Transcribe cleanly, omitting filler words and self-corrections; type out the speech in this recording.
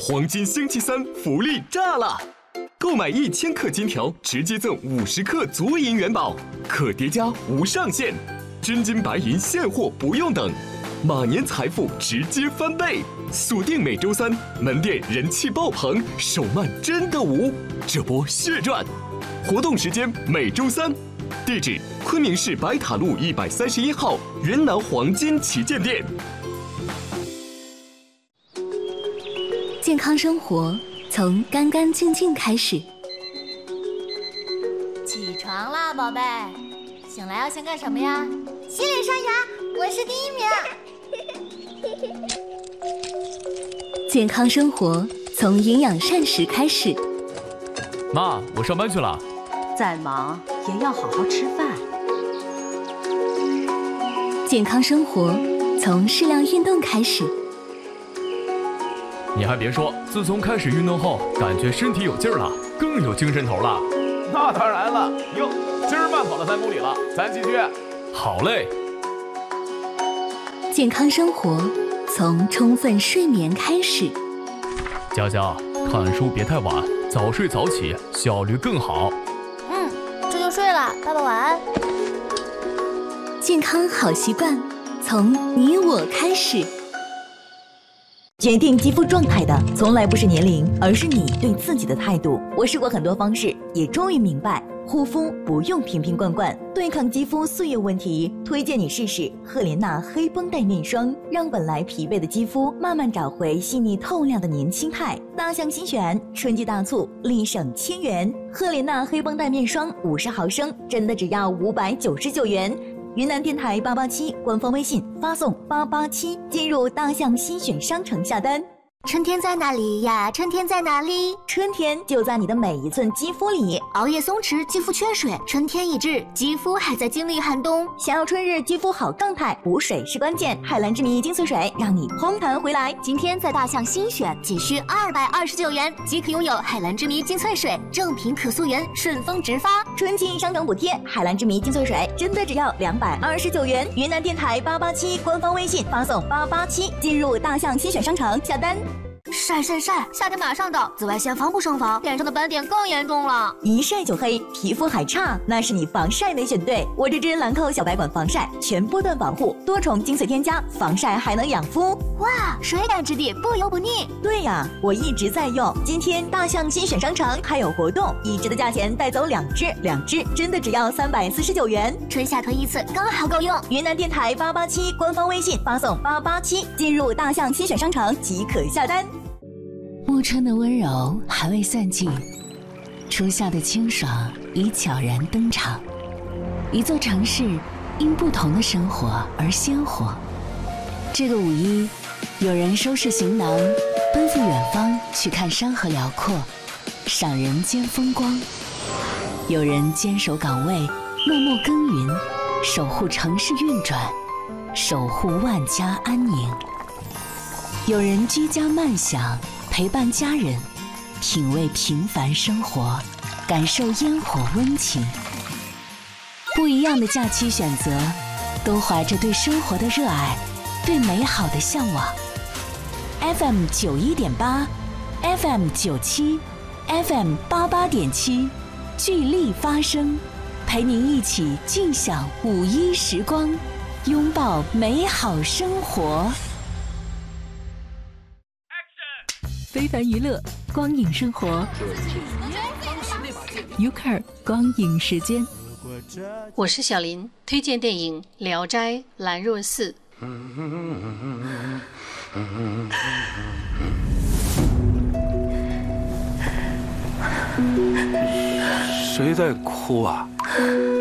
黄金星期三福利炸了！购买1000克金条，直接赠50克足银元宝，可叠加无上限，真金白银现货不用等，马年财富直接翻倍！锁定每周三，门店人气爆棚，手慢真的无，这波血赚！活动时间每周三，地址昆明市白塔路131号云南黄金旗舰店。 健康生活从干干净净开始。 起床啦，宝贝！醒来要先干什么呀？洗脸刷牙，我是第1名。 健康生活从营养膳食开始。 妈，我上班去了。 再忙也要好好吃饭。 健康生活从适量运动开始。 你还别说，自从开始运动后，感觉身体有劲儿了，更有精神头了。 那当然了，哟，今儿慢跑了3公里了，咱继续。 好嘞。 健康生活从充分睡眠开始。 佳佳，看书别太晚，早睡早起，效率更好。 这就睡了，爸爸晚安。 健康好习惯从你我开始。 决定肌肤状态的从来不是年龄，而是你对自己的态度。我试过很多方式，也终于明白，护肤不用瓶瓶罐罐，对抗肌肤岁月问题，推荐你试试赫莲娜黑绷带面霜，让本来疲惫的肌肤慢慢找回细腻透亮的年轻态。大象新选，春季大促，立省1000元。赫莲娜黑绷带面霜50毫升，真的只要599元。云南电台887官方微信发送887进入大象新选商城下单。 春天在哪里呀？春天在哪里？ 春天就在你的每一寸肌肤里。 熬夜松弛，肌肤缺水，春天已至，肌肤还在经历寒冬。 想要春日肌肤好状态，补水是关键。海蓝之谜精粹水让你红弹回来。 今天在大象新选，仅需229元即可拥有海蓝之谜精粹水，正品可溯源，顺丰直发。 春季商城补贴，海蓝之谜精粹水真的只要229元。云南电台887官方微信发送887进入大象新选商城下单。 晒，夏天马上到，紫外线防不胜防，脸上的斑点更严重了。 一晒就黑，皮肤还差，那是你防晒没选对。我这支兰蔻小白管防晒，全波段防护，多重精粹添加，防晒还能养肤。 哇，水感质地，不油不腻。 对呀，我一直在用。今天大象新选商城还有活动，1支的价钱带走2支真的只要349元。 春夏推一次，刚好够用。 云南电台887官方微信发送887进入大象新选商城即可下单。 暮春的温柔还未散尽，初夏的清爽已悄然登场。一座城市因不同的生活而鲜活。这个5一，有人收拾行囊，奔赴远方去看山河辽阔，赏人间风光；有人坚守岗位，默默耕耘，守护城市运转，守护万家安宁；有人居家慢享，陪伴家人，品味平凡生活，感受烟火温情。不一样的假期选择，都怀着对生活的热爱，对美好的向往。FM 91.8 FM 97 FM 88.7，聚力发声，陪您一起尽享5一时光，拥抱美好生活。非凡娱乐，光影生活。Ucar 光影时间。 我是小林，推荐电影《聊斋兰若寺》。 谁在哭啊？